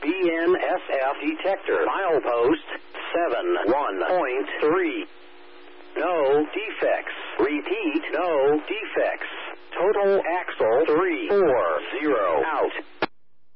BNSF detector. Milepost 71.3. No defects. Repeat, no defects. Total axle 340 out.